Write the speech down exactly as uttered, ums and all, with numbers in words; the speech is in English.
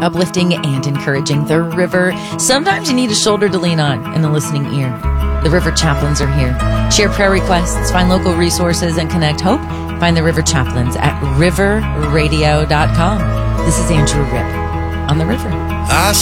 uplifting and encouraging. The River. Sometimes you need a shoulder to lean on and a listening ear. The River Chaplains are here. Share prayer requests, find local resources, and connect hope. Find the River Chaplains at river radio dot com. This is Andrew Ripp on The River. I